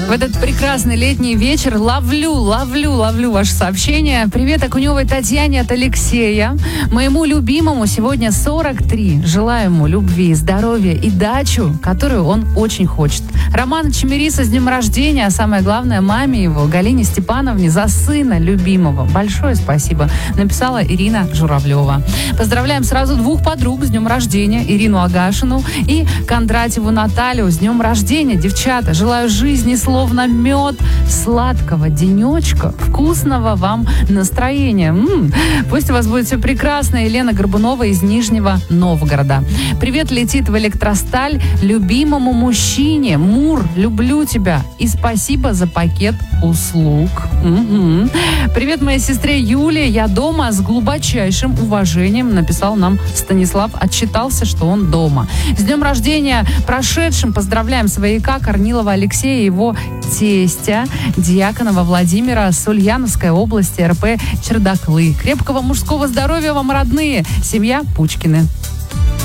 В этот прекрасный летний вечер ловлю ваше сообщение. Привет Окуневой Татьяне от Алексея. Моему любимому сегодня 43. Желаю ему любви, здоровья и дачу, которую он очень хочет. Романа Чемериса с днем рождения, а самое главное, маме его, Галине Степановне, за сына любимого. Большое спасибо. Написала Ирина Журавлева. Поздравляем сразу двух подруг с днем рождения. Ирину Агашину и Кондратьеву Наталью с днем рождения. Девчата, желаю жизни словно мед, сладкого денечка, вкусного вам настроения. Пусть у вас будет все прекрасно. Елена Горбунова из Нижнего Новгорода. Привет летит в Электросталь любимому мужчине. Мур, люблю тебя. И спасибо за пакет услуг. Привет моей сестре Юле. Я дома с глубочайшим уважением, написал нам Станислав. Отчитался, что он дома. С днем рождения прошедшим поздравляем свояка Корнилова Алексея и его тестя Дьяконова Владимира с Ульяновской области, РП Чердаклы. Крепкого мужского здоровья вам, родные. Семья Пучкины.